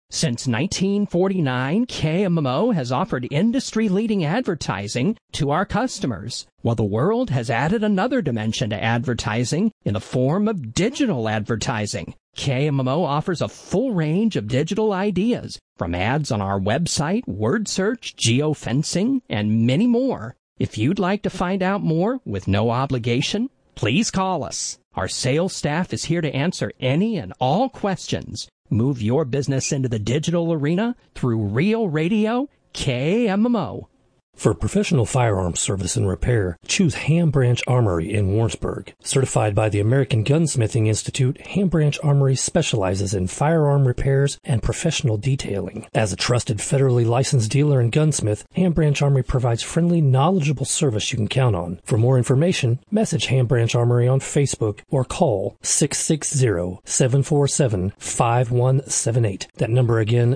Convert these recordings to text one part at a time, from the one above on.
Since 1949, KMMO has offered industry-leading advertising to our customers, while the world has added another dimension to advertising in the form of digital advertising. KMMO offers a full range of digital ideas, from ads on our website, word search, geofencing, and many more. If you'd like to find out more with no obligation, please call us. Our sales staff is here to answer any and all questions. Move your business into the digital arena through Real Radio KMMO. For professional firearms service and repair, choose Ham Branch Armory in Warrensburg. Certified by the American Gunsmithing Institute, Ham Branch Armory specializes in firearm repairs and professional detailing. As a trusted federally licensed dealer and gunsmith, Ham Branch Armory provides friendly, knowledgeable service you can count on. For more information, message Ham Branch Armory on Facebook or call 660-747-5178. That number again,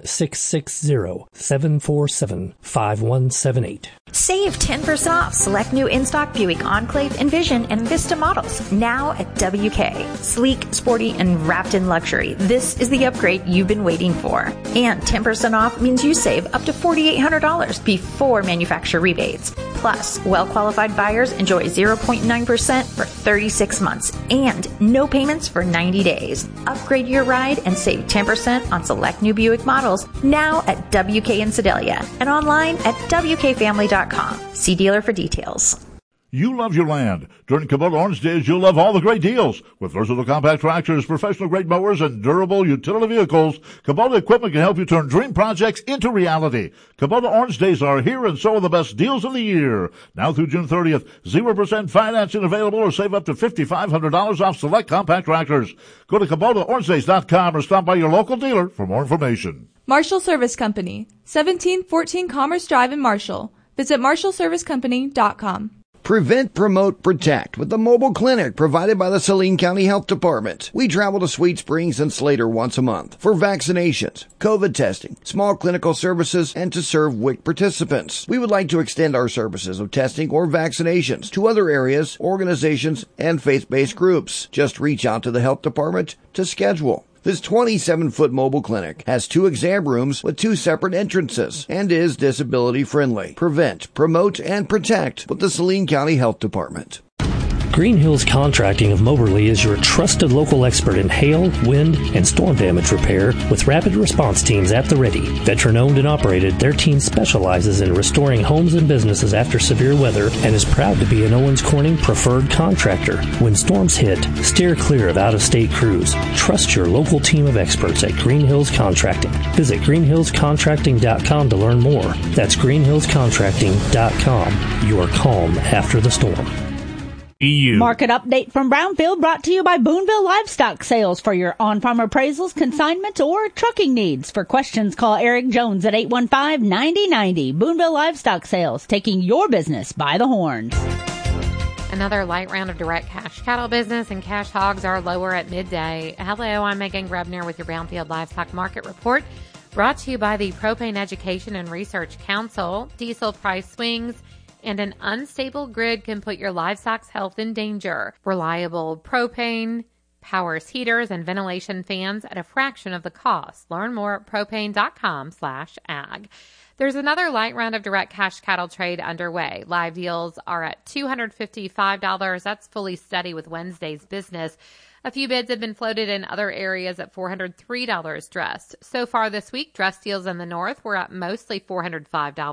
660-747-5178. Save 10% off select new in-stock Buick Enclave, Envision, and Vista models now at WK. Sleek, sporty, and wrapped in luxury. This is the upgrade you've been waiting for. And 10% off means you save up to $4,800 before manufacturer rebates. Plus, well-qualified buyers enjoy 0.9% for 36 months and no payments for 90 days. Upgrade your ride and save 10% on select new Buick models now at WK in Sedalia and online at WKFamily.com. See dealer for details. You love your land. During Kubota Orange Days, you'll love all the great deals. With versatile compact tractors, professional-grade mowers, and durable utility vehicles, Kubota equipment can help you turn dream projects into reality. Kubota Orange Days are here, and so are the best deals of the year. Now through June 30th, 0% financing available, or save up to $5,500 off select compact tractors. Go to KubotaOrangeDays.com or stop by your local dealer for more information. Marshall Service Company, 1714 Commerce Drive in Marshall. Visit MarshallServiceCompany.com. Prevent, Promote, Protect with the mobile clinic provided by the Saline County Health Department. We travel to Sweet Springs and Slater once a month for vaccinations, COVID testing, small clinical services, and to serve WIC participants. We would like to extend our services of testing or vaccinations to other areas, organizations, and faith-based groups. Just reach out to the health department to schedule. This 27-foot mobile clinic has 2 exam rooms with 2 separate entrances and is disability friendly. Prevent, promote, and protect with the Saline County Health Department. Green Hills Contracting of Moberly is your trusted local expert in hail, wind, and storm damage repair with rapid response teams at the ready. Veteran-owned and operated, their team specializes in restoring homes and businesses after severe weather and is proud to be an Owens Corning preferred contractor. When storms hit, steer clear of out-of-state crews. Trust your local team of experts at Green Hills Contracting. Visit greenhillscontracting.com to learn more. That's greenhillscontracting.com. Your calm after the storm. Market update from Brownfield brought to you by Boonville Livestock Sales for your on-farm appraisals, consignment, or trucking needs. For questions, call Eric Jones at 815-9090. Boonville Livestock Sales, taking your business by the horns. Another light round of direct cash cattle business and cash hogs are lower at midday. Hello, I'm Megan Grebner with your Brownfield Livestock Market Report, brought to you by the Propane Education and Research Council. Diesel price swings and an unstable grid can put your livestock's health in danger. Reliable propane powers heaters and ventilation fans at a fraction of the cost. Learn more at propane.com/ag. There's another light round of direct cash cattle trade underway. Live deals are at $255. That's fully steady with Wednesday's business. A few bids have been floated in other areas at $403 dressed. So far this week, dress deals in the north were at mostly $405,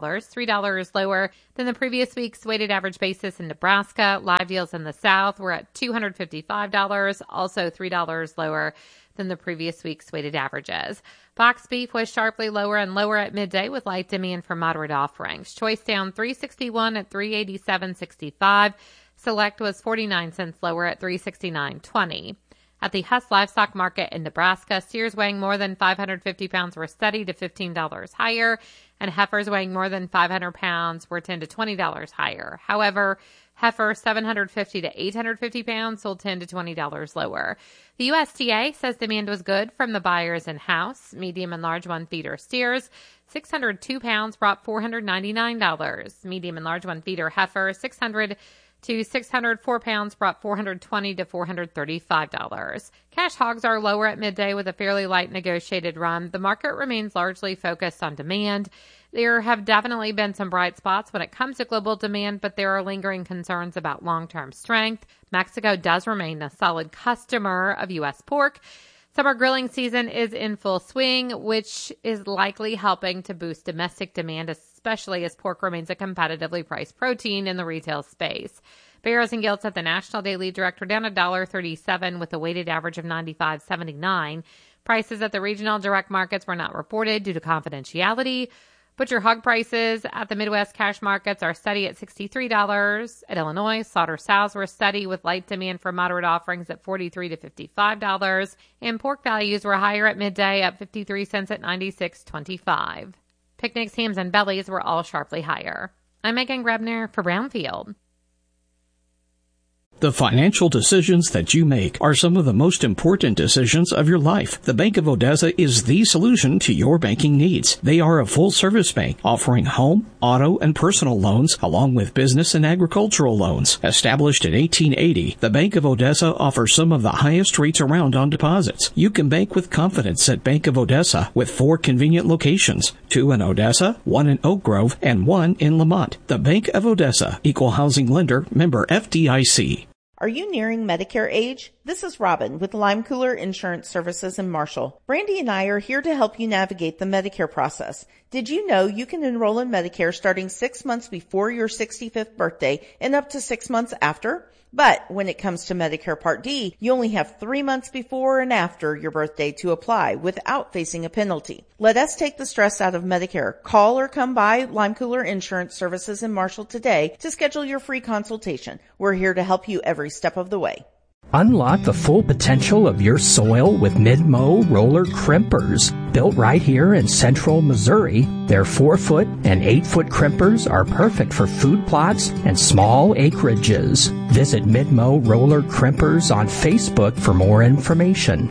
$3 lower than the previous week's weighted average basis in Nebraska. Live deals in the south were at $255, also $3 lower than the previous week's weighted averages. Box beef was sharply lower and lower at midday with light demand for moderate offerings. Choice down $361 at $387.65. Select was 49 cents lower at $369.20. At the Huss Livestock Market in Nebraska, steers weighing more than 550 pounds were steady to $15 higher, and heifers weighing more than 500 pounds were $10 to $20 higher. However, heifer 750 to 850 pounds sold $10 to $20 lower. The USDA says demand was good from the buyers in-house. Medium and large one feeder steers, 602 pounds brought $499. Medium and large one feeder heifer, 600 to 604 pounds brought $420 to $435. Cash hogs are lower at midday with a fairly light negotiated run. The market remains largely focused on demand. There have definitely been some bright spots when it comes to global demand, but there are lingering concerns about long-term strength. Mexico does remain a solid customer of U.S. pork. Summer grilling season is in full swing, which is likely helping to boost domestic demand, especially as pork remains a competitively priced protein in the retail space. Barrows and Gilts at the National Daily Direct were down $1.37 with a weighted average of 95.79. Prices at the regional direct markets were not reported due to confidentiality. Butcher hog prices at the Midwest cash markets are steady at $63. At Illinois, slaughter sows were steady with light demand for moderate offerings at $43 to $55. And pork values were higher at midday, up 53 cents at $96.25. Picnics, hams, and bellies were all sharply higher. I'm Megan Grebner for Brownfield. The financial decisions that you make are some of the most important decisions of your life. The Bank of Odessa is the solution to your banking needs. They are a full-service bank offering home, auto, and personal loans along with business and agricultural loans. Established in 1880, the Bank of Odessa offers some of the highest rates around on deposits. You can bank with confidence at Bank of Odessa with 4 convenient locations, 2 in Odessa, 1 in Oak Grove, and 1 in Lamont. The Bank of Odessa, Equal Housing Lender, member FDIC. Are you nearing Medicare age? This is Robin with Lime Cooler Insurance Services in Marshall. Brandy and I are here to help you navigate the Medicare process. Did you know you can enroll in Medicare starting 6 months before your 65th birthday and up to 6 months after? But when it comes to Medicare Part D, you only have 3 months before and after your birthday to apply without facing a penalty. Let us take the stress out of Medicare. Call or come by Lime Cooler Insurance Services in Marshall today to schedule your free consultation. We're here to help you every step of the way. Unlock the full potential of your soil with Mid-Mow roller crimpers. Built right here in central Missouri, their 4-foot and 8-foot crimpers are perfect for food plots and small acreages. Visit Mid-Mow roller crimpers on Facebook for more information.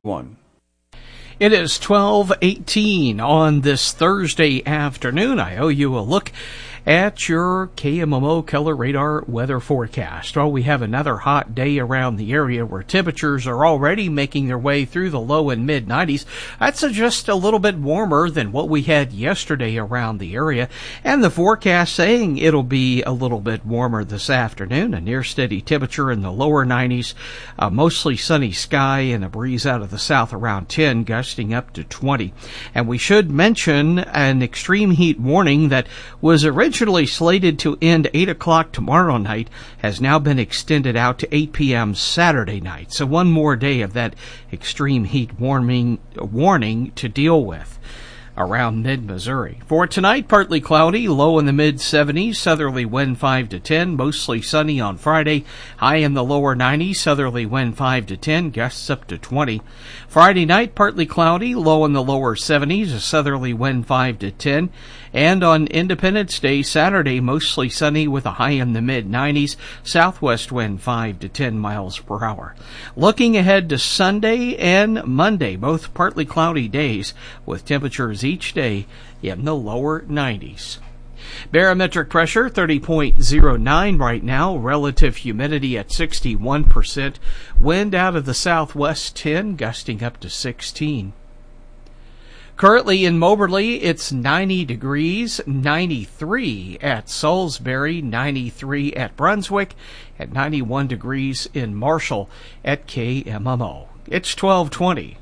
It is 12:18 on this Thursday afternoon. I owe you a look at your KMMO Color Radar weather forecast. Well, we have another hot day around the area where temperatures are already making their way through the low and mid-90s. That's just a little bit warmer than what we had yesterday around the area. And the forecast saying it'll be a little bit warmer this afternoon. A near steady temperature in the lower 90s, mostly sunny sky and a breeze out of the south around 10, gusting up to 20. And we should mention an extreme heat warning that was originally slated to end 8 o'clock tomorrow night has now been extended out to 8 p.m. Saturday night. So one more day of that extreme heat warning to deal with around mid-Missouri. For tonight, partly cloudy, low in the mid-70s, southerly wind 5 to 10, mostly sunny on Friday, high in the lower 90s, southerly wind 5 to 10, gusts up to 20. Friday night, partly cloudy, low in the lower 70s, a southerly wind 5 to 10, and on Independence Day, Saturday, mostly sunny with a high in the mid-90s, southwest wind 5 to 10 miles per hour. Looking ahead to Sunday and Monday, both partly cloudy days, with temperatures each day in the lower 90s. Barometric pressure 30.09 right now, relative humidity at 61%, wind out of the southwest 10, gusting up to 16. Currently in Moberly, it's 90 degrees, 93 at Salisbury, 93 at Brunswick, and 91 degrees in Marshall at KMMO. It's 12:20.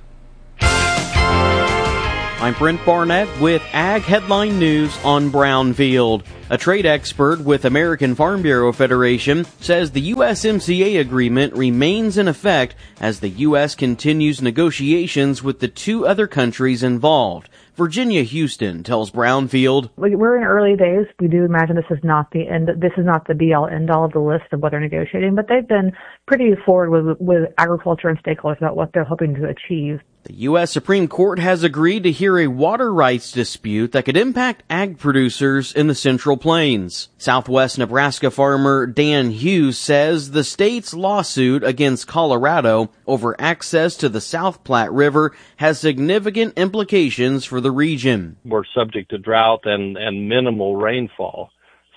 I'm Brent Barnett with Ag Headline News on Brownfield. A trade expert with American Farm Bureau Federation says the USMCA agreement remains in effect as the U.S. continues negotiations with the 2 other countries involved. Virginia Houston tells Brownfield, we're in early days. We do imagine this is not the end. This is not the be-all, end-all of the list of what they're negotiating, but they've been pretty forward with agriculture and stakeholders about what they're hoping to achieve. The U.S. Supreme Court has agreed to hear a water rights dispute that could impact ag producers in the Central Plains. Southwest Nebraska farmer Dan Hughes says the state's lawsuit against Colorado over access to the South Platte River has significant implications for the region. We're subject to drought and minimal rainfall. So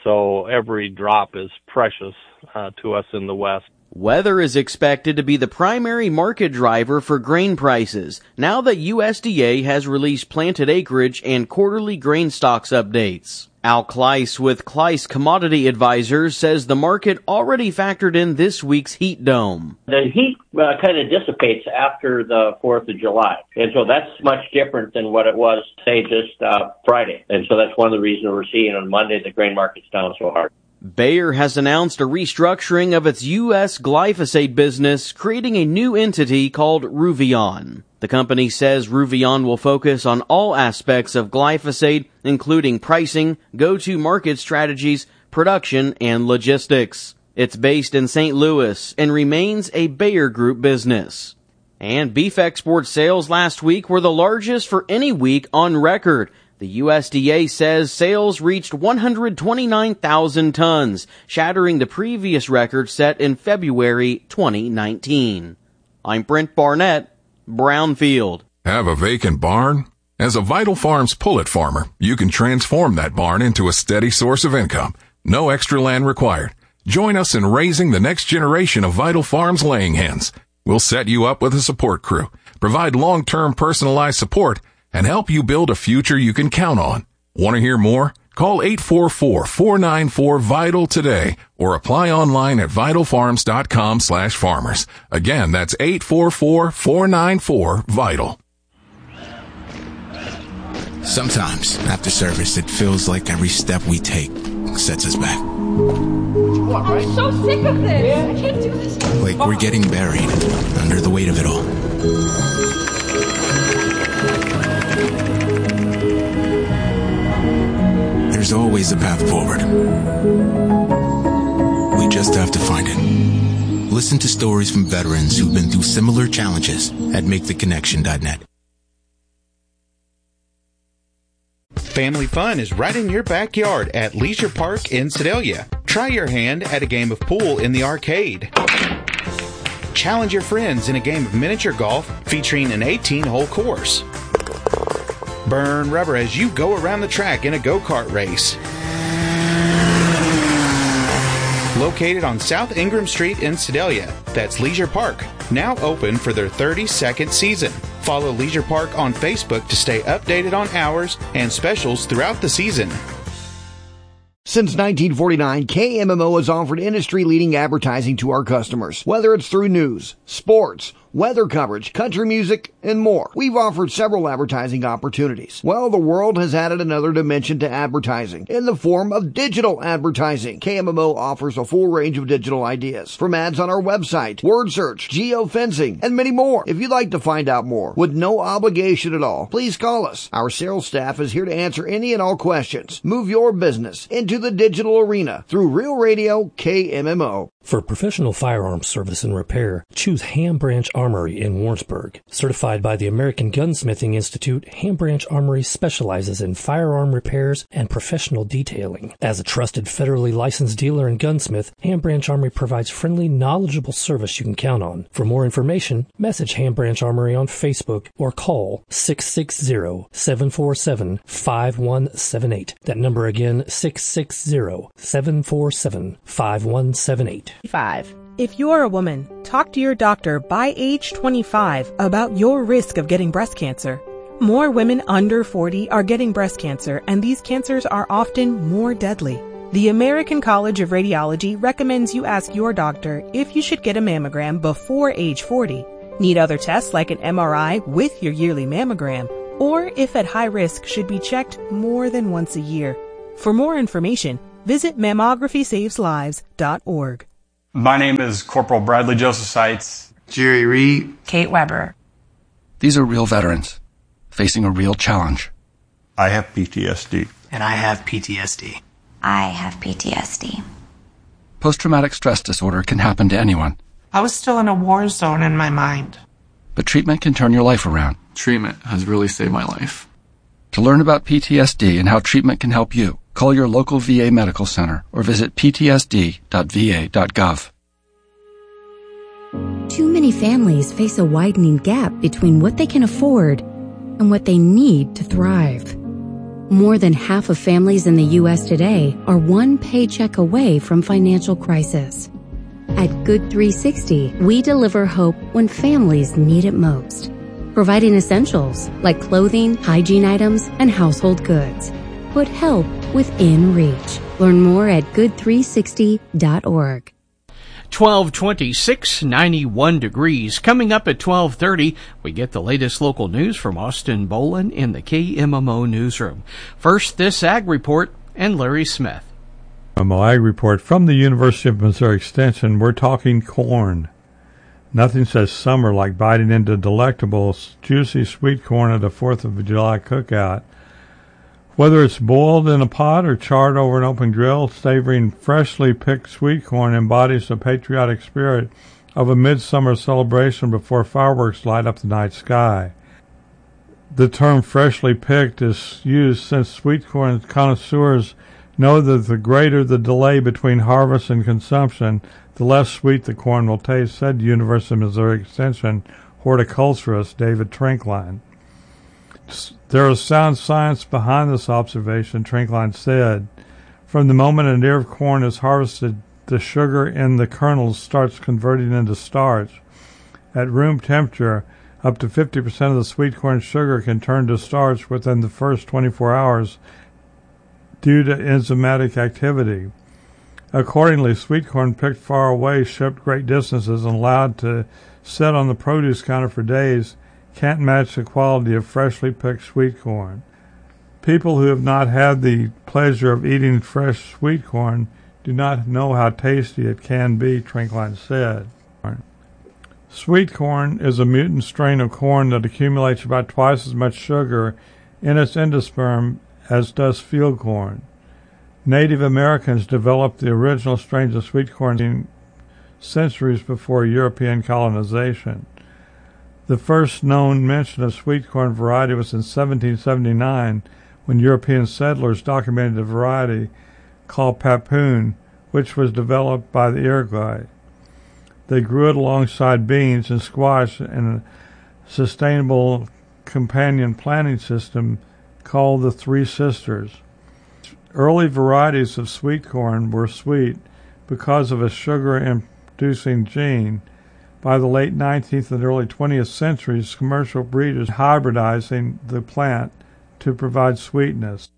so every drop is precious to us in the West. Weather is expected to be the primary market driver for grain prices now that USDA has released planted acreage and quarterly grain stocks updates. Al Kleiss with Kleiss Commodity Advisors says the market already factored in this week's heat dome. The heat kind of dissipates after the 4th of July, and so that's much different than what it was, say, just Friday. And so that's one of the reasons we're seeing on Monday the grain market's down so hard. Bayer has announced a restructuring of its U.S. glyphosate business, creating a new entity called Ruveon. The company says Ruveon will focus on all aspects of glyphosate, including pricing, go-to-market strategies, production, and logistics. It's based in St. Louis and remains a Bayer Group business. And beef export sales last week were the largest for any week on record. The USDA says sales reached 129,000 tons, shattering the previous record set in February 2019. I'm Brent Barnett, Brownfield. Have a vacant barn? As a Vital Farms pullet farmer, you can transform that barn into a steady source of income. No extra land required. Join us in raising the next generation of Vital Farms laying hens. We'll set you up with a support crew, provide long-term personalized support, and help you build a future you can count on. Want to hear more? Call 844-494-VITAL today or apply online at vitalfarms.com/farmers. Again, that's 844-494-VITAL. Sometimes, after service, it feels like every step we take sets us back. I'm so sick of this. I can't do this. Like we're getting buried under the weight of it all. There's always a path forward. We just have to find it. Listen to stories from veterans who've been through similar challenges at MakeTheConnection.net. Family fun is right in your backyard at Leisure Park in Sedalia. Try your hand at a game of pool in the arcade. Challenge your friends in a game of miniature golf featuring an 18-hole course. Burn rubber as you go around the track in a go-kart race. Located on South Ingram Street in Sedalia, that's Leisure Park, now open for their 32nd season. Follow Leisure Park on Facebook to stay updated on hours and specials throughout the season. Since 1949, KMMO has offered industry-leading advertising to our customers, whether it's through news, sports, weather coverage, country music, and more. We've offered several advertising opportunities. Well, the world has added another dimension to advertising in the form of digital advertising. KMMO offers a full range of digital ideas, from ads on our website, word search, geofencing, and many more. If you'd like to find out more with no obligation at all, please call us. Our sales staff is here to answer any and all questions. Move your business into the digital arena through Real Radio KMMO. For professional firearms service and repair, choose Ham Branch Armory in Warrensburg. Certified by the American Gunsmithing Institute, Ham Branch Armory specializes in firearm repairs and professional detailing. As a trusted federally licensed dealer and gunsmith, Ham Branch Armory provides friendly, knowledgeable service you can count on. For more information, message Ham Branch Armory on Facebook or call 660-747-5178. That number again, 660-747-5178. If you're a woman, talk to your doctor by age 25 about your risk of getting breast cancer. More women under 40 are getting breast cancer, and these cancers are often more deadly. The American College of Radiology recommends you ask your doctor if you should get a mammogram before age 40, need other tests like an MRI with your yearly mammogram, or if at high risk should be checked more than once a year. For more information, visit MammographySavesLives.org. My name is Corporal Bradley Joseph Seitz. Jerry Reed. Kate Weber. These are real veterans facing a real challenge. I have PTSD. And I have PTSD. I have PTSD. Post-traumatic stress disorder can happen to anyone. I was still in a war zone in my mind. But treatment can turn your life around. Treatment has really saved my life. To learn about PTSD and how treatment can help you, call your local VA medical center or visit ptsd.va.gov. Too many families face a widening gap between what they can afford and what they need to thrive. More than half of families in the U.S. today are one paycheck away from financial crisis. At Good 360, we deliver hope when families need it most, providing essentials like clothing, hygiene items, and household goods. Put help within reach. Learn more at good360.org. 1226, 91 degrees. Coming up at 1230, we get the latest local news from Austin Boland in the KMMO newsroom. First, this Ag Report and Larry Smith. Ag Report from the University of Missouri Extension. We're talking corn. Nothing says summer like biting into delectable, juicy sweet corn at a 4th of July cookout. Whether it's boiled in a pot or charred over an open grill, savoring freshly picked sweet corn embodies the patriotic spirit of a midsummer celebration before fireworks light up the night sky. The term freshly picked is used since sweet corn connoisseurs know that the greater the delay between harvest and consumption, the less sweet the corn will taste, said University of Missouri Extension horticulturist David Trinkline. There is sound science behind this observation, Trinkline said. From the moment an ear of corn is harvested, the sugar in the kernels starts converting into starch. At room temperature, up to 50% of the sweet corn sugar can turn to starch within the first 24 hours due to enzymatic activity. Accordingly, sweet corn picked far away, shipped great distances, and allowed to sit on the produce counter for days can't match the quality of freshly picked sweet corn. People who have not had the pleasure of eating fresh sweet corn do not know how tasty it can be, Trinkline said. Sweet corn is a mutant strain of corn that accumulates about twice as much sugar in its endosperm as does field corn. Native Americans developed the original strains of sweet corn centuries before European colonization. The first known mention of sweet corn variety was in 1779 when European settlers documented a variety called papoon, which was developed by the Iroquois. They grew it alongside beans and squash in a sustainable companion planting system called the Three Sisters. Early varieties of sweet corn were sweet because of a sugar-inducing gene. By the late 19th and early 20th centuries, commercial breeders hybridizing the plant to provide sweetness.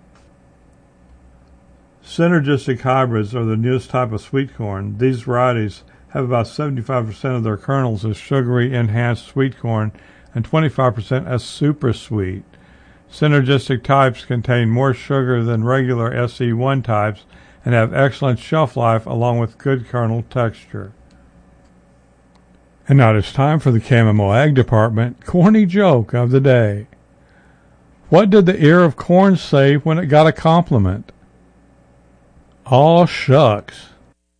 Synergistic hybrids are the newest type of sweet corn. These varieties have about 75% of their kernels as sugary enhanced sweet corn and 25% as super sweet. Synergistic types contain more sugar than regular SE1 types and have excellent shelf life along with good kernel texture. And now it's time for the KMMO Ag Department corny joke of the day. What did the ear of corn say when it got a compliment? Aw, shucks.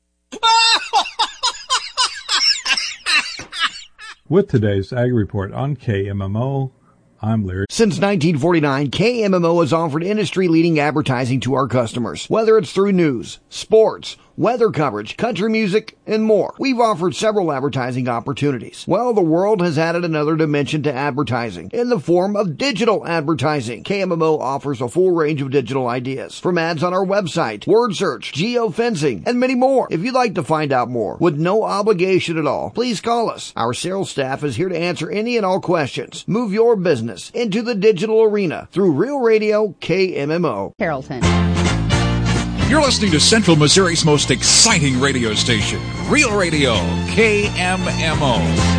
With today's Ag Report on KMMO, I'm Larry. Since 1949, KMMO has offered industry-leading advertising to our customers. Whether it's through news, sports, weather coverage, country music, and more. We've offered several advertising opportunities. Well, the world has added another dimension to advertising in the form of digital advertising. KMMO offers a full range of digital ideas, from ads on our website, word search, geofencing, and many more. If you'd like to find out more, with no obligation at all, please call us. Our sales staff is here to answer any and all questions. Move your business into the digital arena through Real Radio KMMO. Carrollton. You're listening to Central Missouri's most exciting radio station, Real Radio KMMO.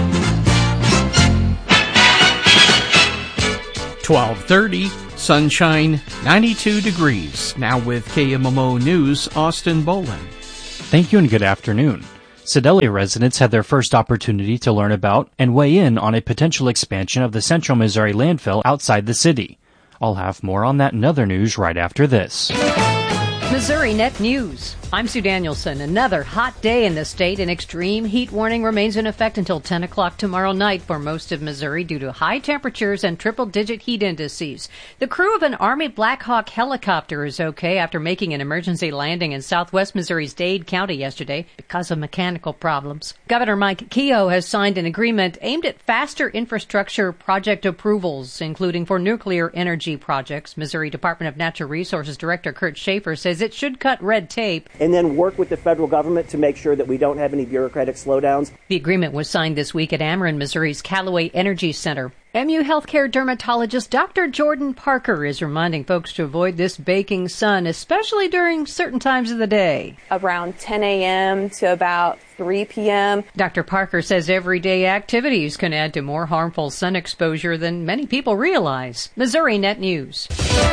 1230, sunshine, 92 degrees. Now with KMMO News, Austin Boland. Thank you and good afternoon. Sedalia residents had their first opportunity to learn about and weigh in on a potential expansion of the Central Missouri landfill outside the city. I'll have more on that and other news right after this. Missouri Net News. I'm Sue Danielson. Another hot day in the state. An extreme heat warning remains in effect until 10 o'clock tomorrow night for most of Missouri due to high temperatures and triple-digit heat indices. The crew of an Army Black Hawk helicopter is okay after making an emergency landing in southwest Missouri's Dade County yesterday because of mechanical problems. Governor Mike Keogh has signed an agreement aimed at faster infrastructure project approvals, including for nuclear energy projects. Missouri Department of Natural Resources Director Kurt Schaefer says it should cut red tape and then work with the federal government to make sure that we don't have any bureaucratic slowdowns. The agreement was signed this week at Ameren, Missouri's Callaway Energy Center. MU Healthcare dermatologist Dr. Jordan Parker is reminding folks to avoid this baking sun, especially during certain times of the day. Around 10 a.m. to about 3 p.m. Dr. Parker says everyday activities can add to more harmful sun exposure than many people realize. Missouri Net News.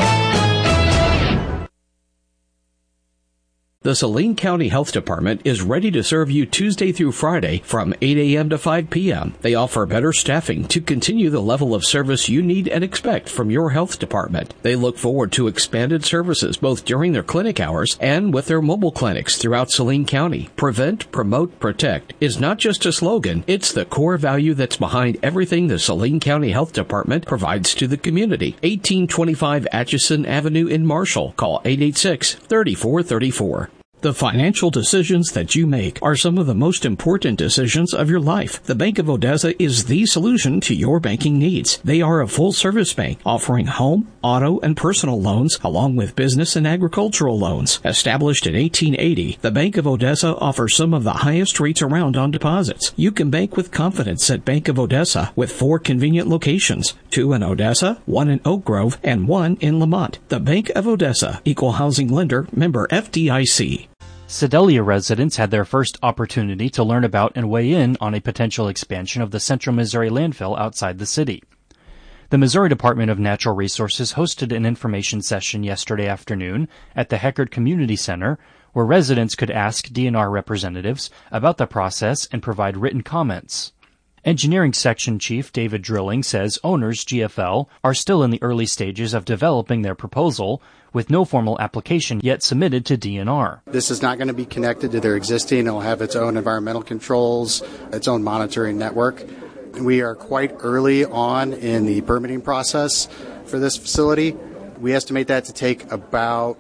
The Saline County Health Department is ready to serve you Tuesday through Friday from 8 a.m. to 5 p.m. They offer better staffing to continue the level of service you need and expect from your health department. They look forward to expanded services both during their clinic hours and with their mobile clinics throughout Saline County. Prevent, promote, protect is not just a slogan, it's the core value that's behind everything the Saline County Health Department provides to the community. 1825 Atchison Avenue in Marshall. Call 886-3434. The financial decisions that you make are some of the most important decisions of your life. The Bank of Odessa is the solution to your banking needs. They are a full-service bank offering home, auto, and personal loans along with business and agricultural loans. Established in 1880, the Bank of Odessa offers some of the highest rates around on deposits. You can bank with confidence at Bank of Odessa with 4 convenient locations, 2 in Odessa, 1 in Oak Grove, and 1 in Lamont. The Bank of Odessa, Equal Housing Lender, member FDIC. Sedalia residents had their first opportunity to learn about and weigh in on a potential expansion of the Central Missouri landfill outside the city. The Missouri Department of Natural Resources hosted an information session yesterday afternoon at the Heckard Community Center where residents could ask DNR representatives about the process and provide written comments. Engineering Section Chief David Drilling says owners, GFL, are still in the early stages of developing their proposal, with no formal application yet submitted to DNR. This is not going to be connected to their existing. It will have its own environmental controls, its own monitoring network. We are quite early on in the permitting process for this facility. We estimate that to take about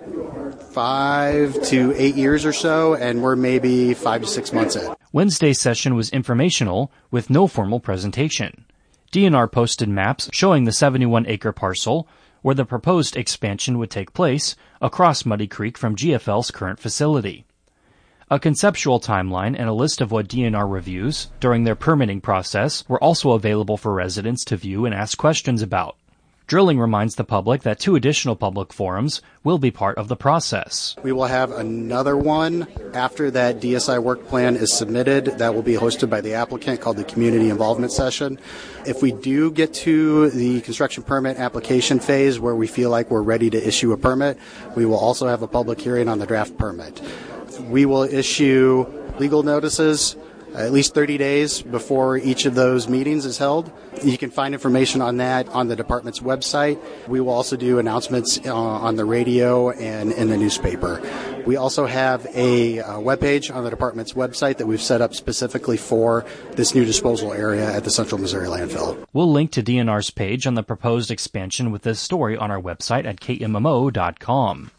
5 to 8 years or so, and we're maybe 5 to 6 months in. Wednesday's session was informational with no formal presentation. DNR posted maps showing the 71-acre parcel where the proposed expansion would take place across Muddy Creek from GFL's current facility. A conceptual timeline and a list of what DNR reviews during their permitting process were also available for residents to view and ask questions about. Drilling reminds the public that 2 additional public forums will be part of the process. We will have another one after that DSI work plan is submitted that will be hosted by the applicant called the Community Involvement Session. If we do get to the construction permit application phase where we feel like we're ready to issue a permit, we will also have a public hearing on the draft permit. We will issue legal notices at least 30 days before each of those meetings is held. You can find information on that on the department's website. We will also do announcements on the radio and in the newspaper. We also have a webpage on the department's website that we've set up specifically for this new disposal area at the Central Missouri landfill. We'll link to DNR's page on the proposed expansion with this story on our website at kmmo.com.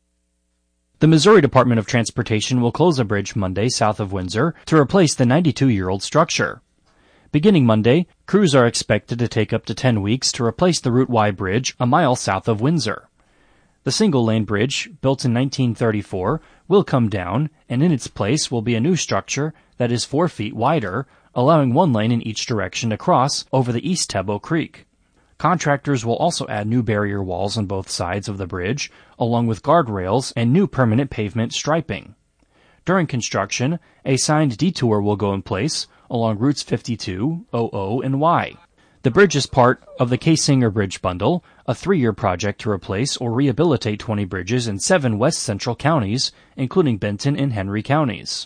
The Missouri Department of Transportation will close a bridge Monday south of Windsor to replace the 92-year-old structure. Beginning Monday, crews are expected to take up to 10 weeks to replace the Route Y bridge a mile south of Windsor. The single-lane bridge, built in 1934, will come down, and in its place will be a new structure that is 4 feet wider, allowing 1 lane in each direction to cross over the East Tebow Creek. Contractors will also add new barrier walls on both sides of the bridge, along with guardrails and new permanent pavement striping. During construction, a signed detour will go in place along routes 52, 00, and Y. The bridge is part of the K. Singer Bridge Bundle, a 3-year project to replace or rehabilitate 20 bridges in 7 west central counties, including Benton and Henry counties.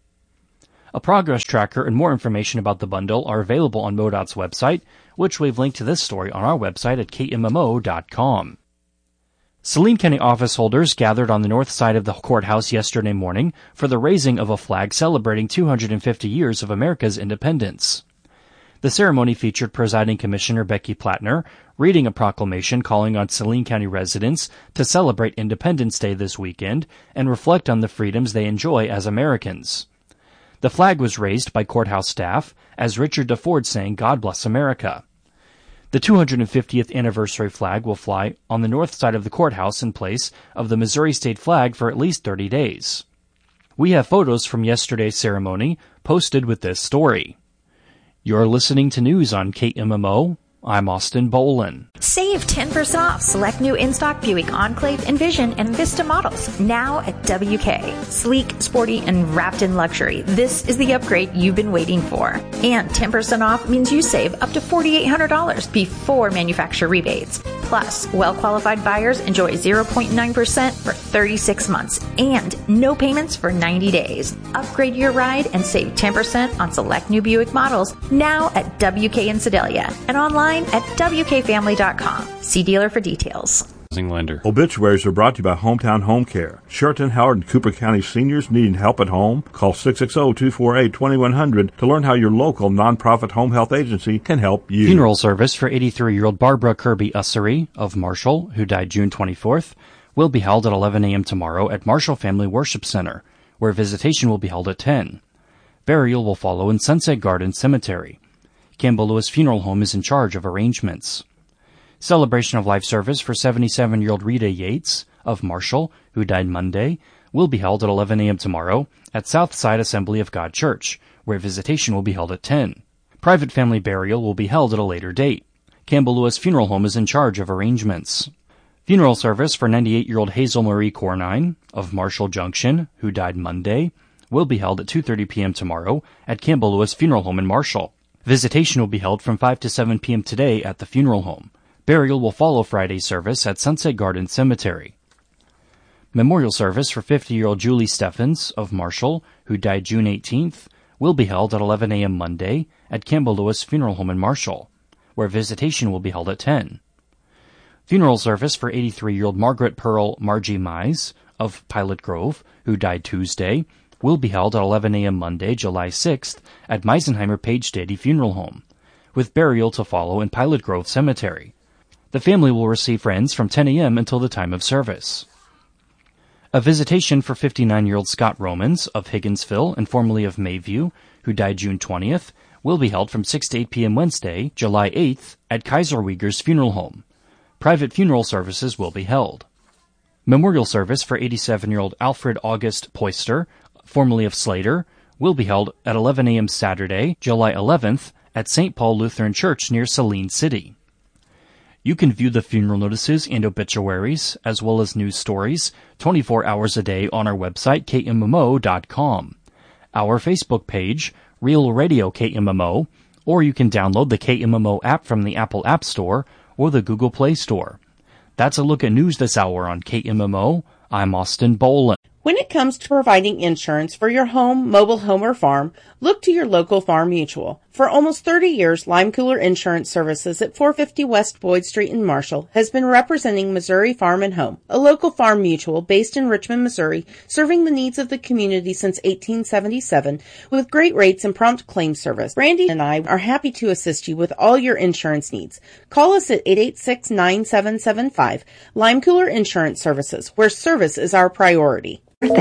A progress tracker and more information about the bundle are available on MoDOT's website, which we've linked to this story on our website at kmmo.com. Saline County office holders gathered on the north side of the courthouse yesterday morning for the raising of a flag celebrating 250 years of America's independence. The ceremony featured Presiding Commissioner Becky Plattner reading a proclamation calling on Saline County residents to celebrate Independence Day this weekend and reflect on the freedoms they enjoy as Americans. The flag was raised by courthouse staff as Richard DeFord sang "God Bless America." The 250th anniversary flag will fly on the north side of the courthouse in place of the Missouri state flag for at least 30 days. We have photos from yesterday's ceremony posted with this story. You're listening to news on KMMO. I'm Austin Bolin. Save 10% off select new in-stock Buick Enclave, Envision, and Vista models now at WK. Sleek, sporty, and wrapped in luxury. This is the upgrade you've been waiting for. And 10% off means you save up to $4,800 before manufacturer rebates. Plus, well-qualified buyers enjoy 0.9% for 36 months and no payments for 90 days. Upgrade your ride and save 10% on select new Buick models now at WK in Sedalia and online at WKFamily.com. See dealer for details. Lender. Obituaries are brought to you by Hometown Home Care. Sheraton, Howard, and Cooper County seniors needing help at home? Call 660-248-2100 to learn how your local nonprofit home health agency can help you. Funeral service for 83-year-old Barbara Kirby Ussery of Marshall, who died June 24th, will be held at 11 a.m. tomorrow at Marshall Family Worship Center, where visitation will be held at 10. Burial will follow in Sunset Garden Cemetery. Campbell Lewis Funeral Home is in charge of arrangements. Celebration of life service for 77-year-old Rita Yates of Marshall, who died Monday, will be held at 11 a.m. tomorrow at Southside Assembly of God Church, where visitation will be held at 10. Private family burial will be held at a later date. Campbell Lewis Funeral Home is in charge of arrangements. Funeral service for 98-year-old Hazel Marie Cornine of Marshall Junction, who died Monday, will be held at 2:30 p.m. tomorrow at Campbell Lewis Funeral Home in Marshall. Visitation will be held from 5 to 7 p.m. today at the funeral home. Burial will follow Friday's service at Sunset Garden Cemetery. Memorial service for 50-year-old Julie Steffens of Marshall, who died June 18th, will be held at 11 a.m. Monday at Campbell Lewis Funeral Home in Marshall, where visitation will be held at 10. Funeral service for 83-year-old Margaret Pearl Margie Mize of Pilot Grove, who died Tuesday, will be held at 11 a.m. Monday, July 6th at Meisenheimer Page Stady Funeral Home, with burial to follow in Pilot Grove Cemetery. The family will receive friends from 10 a.m. until the time of service. A visitation for 59-year-old Scott Romans of Higginsville and formerly of Mayview, who died June 20th, will be held from 6 to 8 p.m. Wednesday, July 8th at Kaiser Uyghur's Funeral Home. Private funeral services will be held. Memorial service for 87-year-old Alfred August Poyster, formerly of Slater, will be held at 11 a.m. Saturday, July 11th at St. Paul Lutheran Church near Saline City. You can view the funeral notices and obituaries, as well as news stories, 24 hours a day on our website, KMMO.com, our Facebook page, Real Radio KMMO, or you can download the KMMO app from the Apple App Store or the Google Play Store. That's a look at news this hour on KMMO. I'm Austin Bolin. When it comes to providing insurance for your home, mobile home, or farm, look to your local Farm Mutual. For almost 30 years, Lime Cooler Insurance Services at 450 West Boyd Street in Marshall has been representing Missouri Farm and Home, a local farm mutual based in Richmond, Missouri, serving the needs of the community since 1877 with great rates and prompt claim service. Brandy and I are happy to assist you with all your insurance needs. Call us at 886-9775, Lime Cooler Insurance Services, where service is our priority.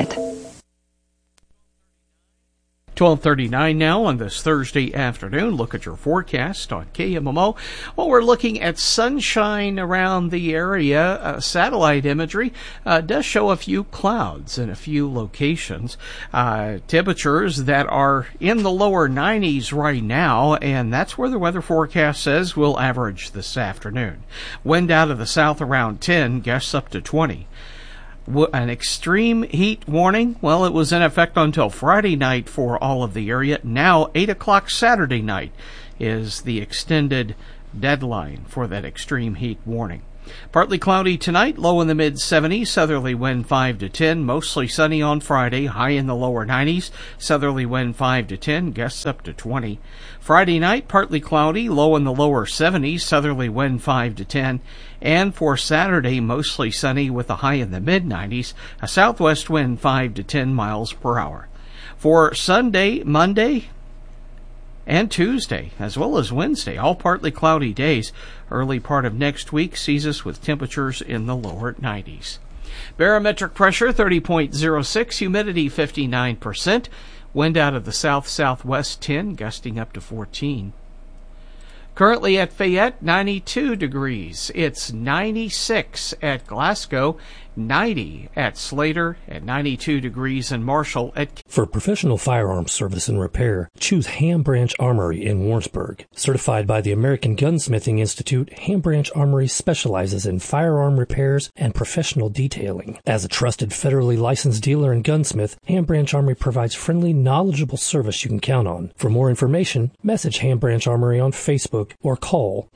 12:39 now on this Thursday afternoon. Look at your forecast on KMMO. Well, we're looking at sunshine around the area. Satellite imagery does show a few clouds in a few locations. Temperatures that are in the lower 90s right now, and that's where the weather forecast says we'll average this afternoon. Wind out of the south around 10, gusts up to 20. An extreme heat warning, well, it was in effect until Friday night for all of the area. Now, 8 o'clock Saturday night is the extended deadline for that extreme heat warning. Partly cloudy tonight, low in the mid-70s, southerly wind 5 to 10, mostly sunny on Friday, high in the lower 90s, southerly wind 5 to 10, gusts up to 20. Friday night, partly cloudy, low in the lower 70s, southerly wind 5 to 10, and for Saturday, mostly sunny with a high in the mid-90s, a southwest wind 5 to 10 miles per hour. For Sunday, Monday, and Tuesday, as well as Wednesday, all partly cloudy days. Early part of next week sees us with temperatures in the lower 90s. Barometric pressure 30.06, humidity 59%, wind out of the south-southwest 10, gusting up to 14. Currently at Fayette, 92 degrees. It's 96 at Glasgow, 90 at Slater, and 92 degrees in Marshall. For professional firearms service and repair, choose Ham Branch Armory in Warrensburg. Certified by the American Gunsmithing Institute, Ham Branch Armory specializes in firearm repairs and professional detailing. As a trusted federally licensed dealer and gunsmith, Ham Branch Armory provides friendly, knowledgeable service you can count on. For more information, message Ham Branch Armory on Facebook or call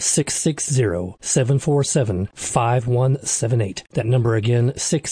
660-747-5178. That number again,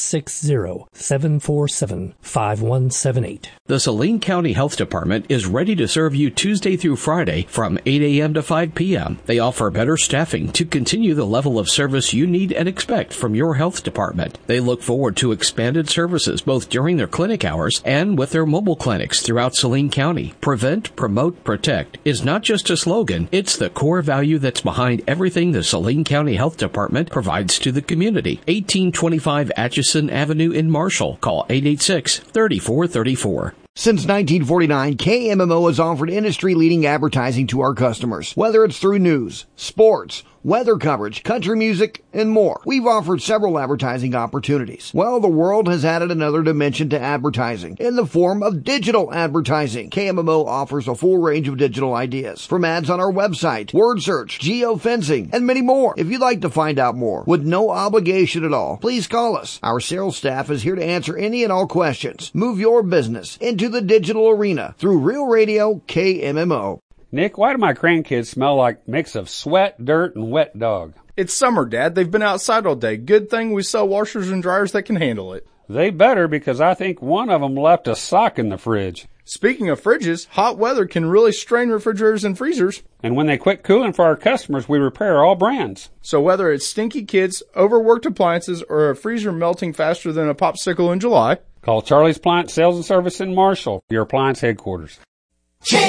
660-747-5178. The Saline County Health Department is ready to serve you Tuesday through Friday from 8 a.m. to 5 p.m. They offer better staffing to continue the level of service you need and expect from your health department. They look forward to expanded services both during their clinic hours and with their mobile clinics throughout Saline County. Prevent, promote, protect is not just a slogan, it's the core value that's behind everything the Saline County Health Department provides to the community. 1825 Atchison Avenue in Marshall. Call 886-3434. Since 1949, KMMO has offered industry-leading advertising to our customers, whether it's through news, sports, weather coverage, country music, and more. We've offered several advertising opportunities. Well, the world has added another dimension to advertising in the form of digital advertising. KMMO offers a full range of digital ideas, from ads on our website, word search, geofencing, and many more. If you'd like to find out more with no obligation at all, please call us. Our sales staff is here to answer any and all questions. Move your business into the digital arena through Real Radio KMMO. Nick, why do my grandkids smell like a mix of sweat, dirt, and wet dog? It's summer, Dad. They've been outside all day. Good thing we sell washers and dryers that can handle it. They better, because I think one of them left a sock in the fridge. Speaking of fridges, hot weather can really strain refrigerators and freezers. And when they quit cooling for our customers, we repair all brands. So whether it's stinky kids, overworked appliances, or a freezer melting faster than a popsicle in July, call Charlie's Appliance Sales and Service in Marshall, your appliance headquarters.